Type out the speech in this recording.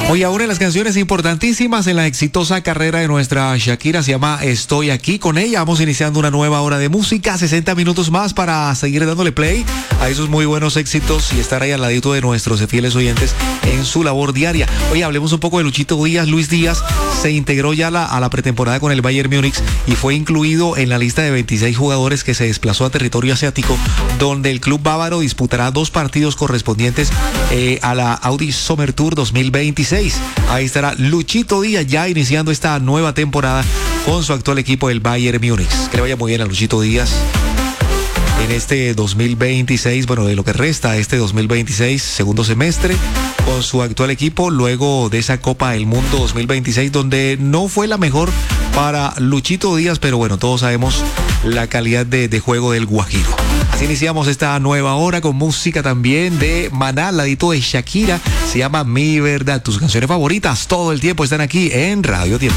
Hoy una de las canciones importantísimas en la exitosa carrera de nuestra Shakira se llama Estoy Aquí. Con ella vamos iniciando una nueva hora de música, 60 minutos más para seguir dándole play a esos muy buenos éxitos y estar ahí al ladito de nuestros fieles oyentes en su labor diaria. Oye, hablemos un poco de Luchito Díaz. Luis Díaz se integró ya a la pretemporada con el Bayern Múnich y fue incluido en la lista de 26 jugadores que se desplazó a territorio asiático, donde el club bávaro disputará 2 partidos correspondientes a la Audi Summer Tour 2026. Ahí estará Luchito Díaz ya iniciando esta nueva temporada con su actual equipo, el Bayern Múnich. Que le vaya muy bien a Luchito Díaz en este 2026, bueno, de lo que resta de este 2026, segundo semestre, con su actual equipo, luego de esa Copa del Mundo 2026, donde no fue la mejor para Luchito Díaz, pero bueno, todos sabemos la calidad de juego del Guajiro. Así iniciamos esta nueva hora con música también de Maná, al ladito de Shakira, se llama Mi Verdad. Tus canciones favoritas todo el tiempo están aquí en Radio Tiempo.